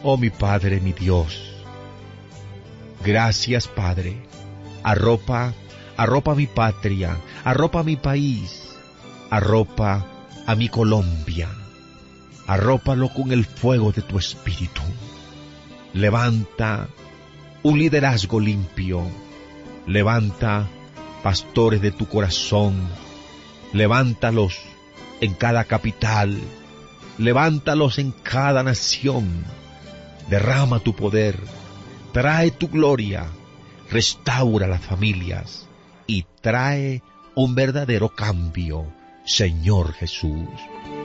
Oh mi Padre, mi Dios. Gracias, Padre. Arropa mi patria, arropa mi país, arropa a mi Colombia. Arrópalo con el fuego de tu espíritu. Levanta un liderazgo limpio. Levanta pastores de tu corazón. Levántalos en cada capital. Levántalos en cada nación. Derrama tu poder. Trae tu gloria. Restaura las familias. Y trae un verdadero cambio, Señor Jesús.